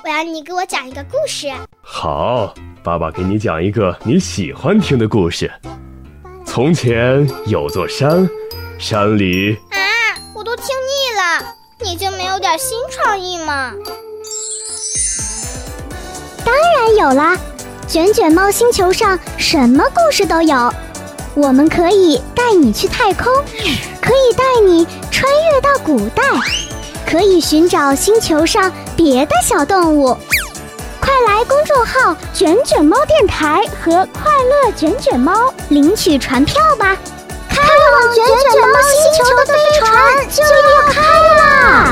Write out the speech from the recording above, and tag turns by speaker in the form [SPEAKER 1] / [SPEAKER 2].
[SPEAKER 1] 我要你给我讲一个故事。
[SPEAKER 2] 好，爸爸给你讲一个你喜欢听的故事。从前有座山，山里……
[SPEAKER 1] 我都听腻了，你就没有点新创意吗？
[SPEAKER 3] 当然有啦，卷卷猫星球上什么故事都有。我们可以带你去太空，可以带你穿越到古代，可以寻找星球上别的小动物。快来公众号卷卷猫电台和快乐卷卷猫领取船票吧，开往卷卷猫星球的飞船就要开啦！